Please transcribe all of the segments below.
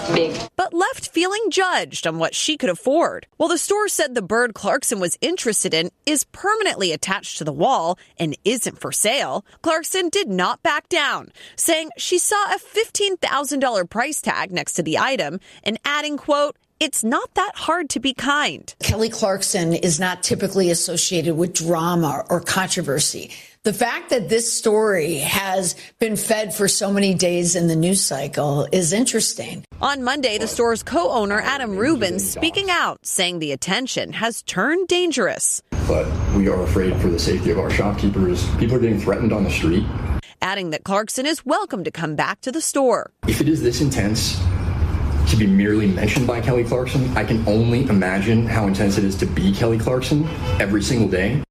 big. But left feeling judged on what she could afford. Well, the store said the bird Clarkson was interested in is permanently attached to the wall and isn't for sale. Clarkson did not back down, saying she saw a $15,000 price tag next to the item and adding, quote, "It's not that hard to be kind." Kelly Clarkson is not typically associated with drama or controversy. The fact that this story has been fed for so many days in the news cycle is interesting. On Monday, the store's co-owner, Adam Rubin, speaking out, saying the attention has turned dangerous. But we are afraid for the safety of our shopkeepers. People are getting threatened on the street. Adding that Clarkson is welcome to come back to the store. If it is this intense to be merely mentioned by Kelly Clarkson, I can only imagine how intense it is to be Kelly Clarkson every single day.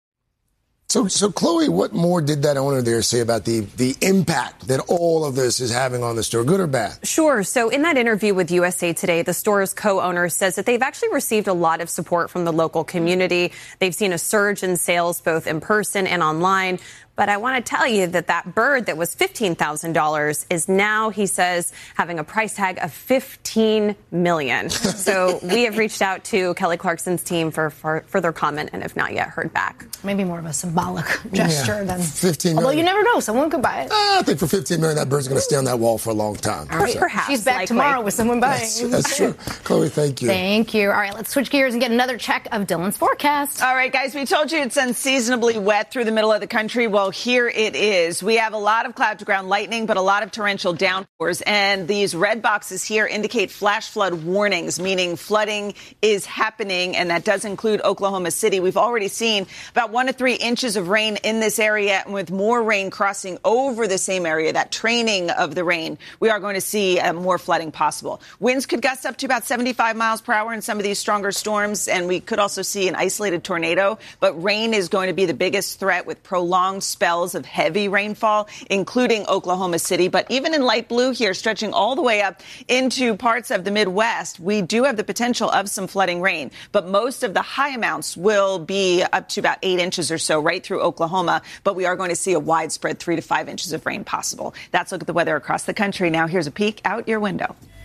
So Chloe, what more did that owner there say about the impact that all of this is having on the store, good or bad? Sure. So in that interview with USA Today, the store's co-owner says that they've actually received a lot of support from the local community. They've seen a surge in sales both in person and online. But I want to tell you that that bird that was $15,000 is now, he says, having a price tag of $15 million. So we have reached out to Kelly Clarkson's team for further comment and have not yet heard back. Maybe more of a symbolic gesture than $15 million. Although you never know, someone could buy it. I think for $15 million, that bird's going to stay on that wall for a long time. All right, perhaps. She's back tomorrow with someone buying. That's true. Chloe, thank you. Thank you. All right, let's switch gears and get another check of Dylan's forecast. All right, guys, we told you it's unseasonably wet through the middle of the country. Well, here it is. We have a lot of cloud-to-ground lightning, but a lot of torrential downpours. And these red boxes here indicate flash flood warnings, meaning flooding is happening, and that does include Oklahoma City. We've already seen about 1 to 3 inches of rain in this area, and with more rain crossing over the same area, that training of the rain, we are going to see more flooding possible. Winds could gust up to about 75 miles per hour in some of these stronger storms, and we could also see an isolated tornado. But rain is going to be the biggest threat, with prolonged spells of heavy rainfall, including Oklahoma City. But even in light blue here, stretching all the way up into parts of the Midwest, we do have the potential of some flooding rain. But most of the high amounts will be up to about 8 inches or so right through Oklahoma. But we are going to see a widespread 3 to 5 inches of rain possible. That's a look at the weather across the country. Now here's a peek out your window.